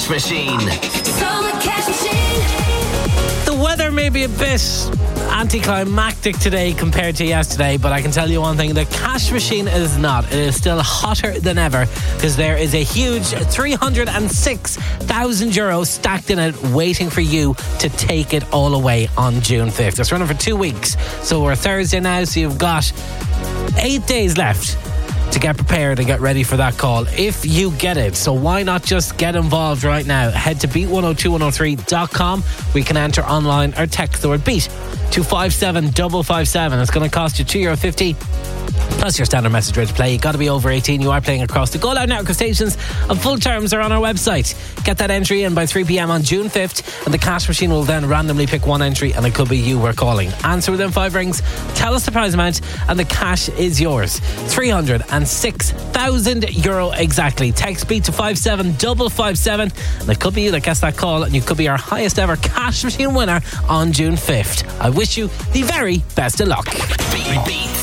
Cash Machine. The weather may be a bit anticlimactic today compared to yesterday, but I can tell you one thing, the cash machine is not. It is still hotter than ever because there is a huge €306,000 stacked in it waiting for you to take it all away on June 5th. It's running for 2 weeks, so we're Thursday now, so you've got 8 days left to get prepared and get ready for that call if you get it. So why not just get involved right now? Head to beat102103.com. We can enter online or text the word beat to 57557. It's going to cost you €2.50 plus your standard message rate to play. You've got to be over 18. You are playing across the Go Loud network of stations, and full terms are on our website. Get that entry in by 3 p.m. on June 5th, and the cash machine will then randomly pick one entry, and it could be you we're calling. Answer within 5 rings, tell us the prize amount, and the cash is yours. €306,000 exactly. Text beat to 57557, and it could be you that gets that call, and you could be our highest ever cash machine winner on June 5th. I wish you the very best of luck. Beat